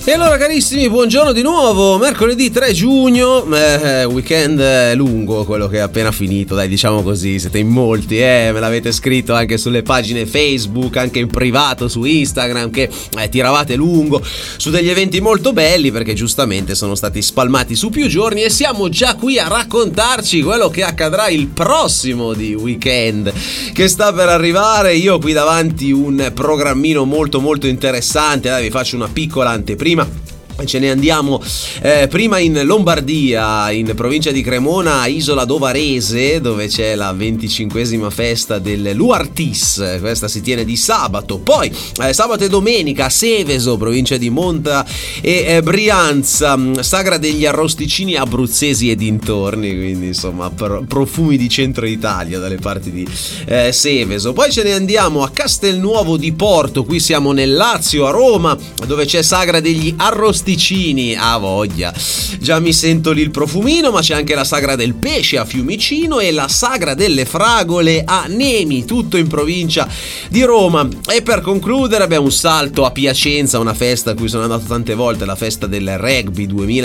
E allora carissimi, buongiorno di nuovo, mercoledì 3 giugno, weekend lungo quello che è appena finito, dai, diciamo così, siete in molti, me l'avete scritto anche sulle pagine Facebook, anche in privato su Instagram, che tiravate lungo su degli eventi molto belli perché giustamente sono stati spalmati su più giorni e siamo già qui a raccontarci quello che accadrà il prossimo di weekend che sta per arrivare. Io qui davanti un programmino molto molto interessante, dai, vi faccio una piccola anteprima. Ce ne andiamo prima in Lombardia, in provincia di Cremona, a Isola d'Ovarese, dove c'è la 25esima festa del Luartis. Questa si tiene di sabato. Poi sabato e domenica a Seveso, provincia di Monza e Brianza, sagra degli arrosticini abruzzesi e dintorni, quindi insomma profumi di centro Italia dalle parti di Seveso. Poi ce ne andiamo a Castelnuovo di Porto, qui siamo nel Lazio, a Roma, dove c'è sagra degli arrosticini a voglia, già mi sento lì il profumino. Ma c'è anche la sagra del pesce a Fiumicino e la sagra delle fragole a Nemi, tutto in provincia di Roma. E per concludere abbiamo un salto a Piacenza, una festa a cui sono andato tante volte, la festa del rugby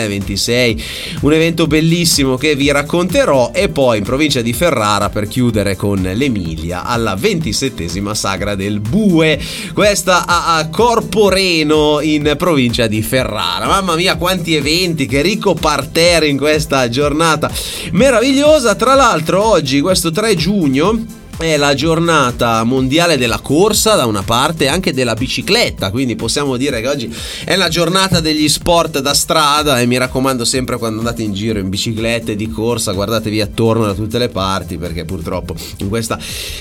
2026, un evento bellissimo che vi racconterò. E poi in provincia di Ferrara, per chiudere con l'Emilia, alla 27esima sagra del bue, questa a Corporeno in provincia di Ferrara. Mamma mia, quanti eventi, che ricco parterre in questa giornata meravigliosa. Tra l'altro oggi, questo 3 giugno, è la giornata mondiale della corsa da una parte e anche della bicicletta, quindi possiamo dire che oggi è la giornata degli sport da strada. E mi raccomando, sempre quando andate in giro in bicicletta e di corsa, guardatevi attorno da tutte le parti, perché purtroppo in questa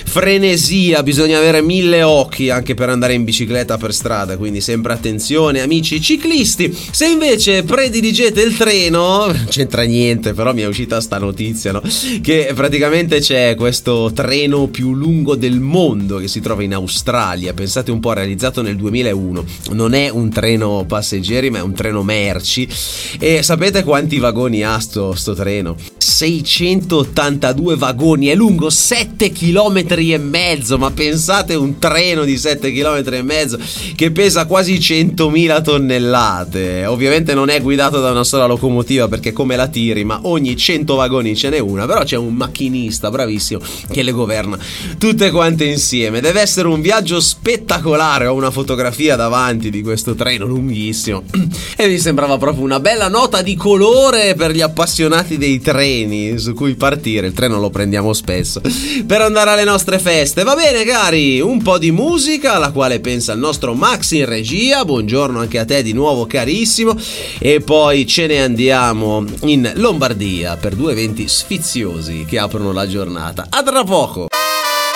frenesia bisogna avere 1000 occhi anche per andare in bicicletta per strada, quindi sempre attenzione, amici ciclisti. Se invece prediligete il treno, non c'entra niente, però mi è uscita sta notizia, no? Che praticamente c'è questo treno più lungo del mondo che si trova in Australia, pensate un po', realizzato nel 2001. Non è un treno passeggeri, ma è un treno merci. E sapete quanti vagoni ha sto treno? 682 vagoni, è lungo 7 km e mezzo. Ma pensate, un treno di 7 km e mezzo che pesa quasi 100.000 tonnellate. Ovviamente non è guidato da una sola locomotiva, perché come la tiri, ma ogni 100 vagoni ce n'è una, però c'è un macchinista bravissimo che le governa tutte quante insieme. Deve essere un viaggio spettacolare. Ho una fotografia davanti di questo treno lunghissimo e mi sembrava proprio una bella nota di colore per gli appassionati dei treni su cui partire. Il treno lo prendiamo spesso per andare alle nostre feste. Va bene cari, un po' di musica, alla quale pensa il nostro Max in regia. Buongiorno anche a te di nuovo carissimo. E poi ce ne andiamo in Lombardia per 2 eventi sfiziosi che aprono la giornata. A tra poco.